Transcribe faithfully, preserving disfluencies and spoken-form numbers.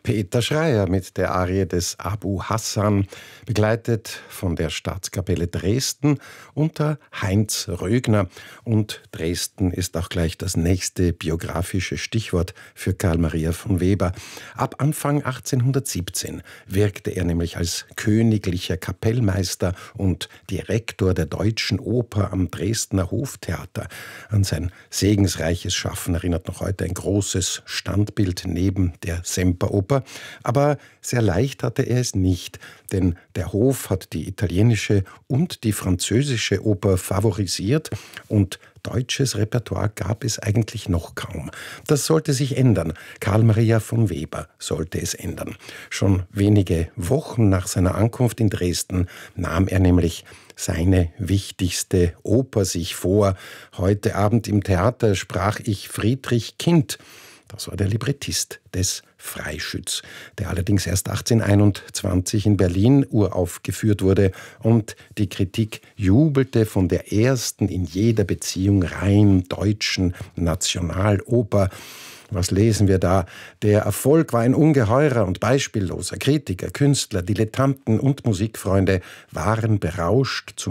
Peter Schreier mit der Arie des Abu Hassan, begleitet von der Staatskapelle Dresden unter Heinz Rögner. Und Dresden ist auch gleich das nächste biografische Stichwort für Karl Maria von Weber. Ab Anfang achtzehnhundertsiebzehn wirkte er nämlich als königlicher Kapellmeister und Direktor der Deutschen Oper am Dresdner Hoftheater. An sein segensreiches Schaffen erinnert noch heute ein großes Standbild neben der Semperoper. Aber sehr leicht hatte er es nicht, denn der Hof hat die italienische und die französische Oper favorisiert und deutsches Repertoire gab es eigentlich noch kaum. Das sollte sich ändern. Karl Maria von Weber sollte es ändern. Schon wenige Wochen nach seiner Ankunft in Dresden nahm er nämlich seine wichtigste Oper sich vor. Heute Abend im Theater sprach ich Friedrich Kind. Das war der Librettist des Freischütz, der allerdings erst achtzehnhunderteinundzwanzig in Berlin uraufgeführt wurde und die Kritik jubelte von der ersten in jeder Beziehung rein deutschen Nationaloper. Was lesen wir da? Der Erfolg war ein ungeheurer und beispielloser. Kritiker, Künstler, Dilettanten und Musikfreunde waren berauscht, zum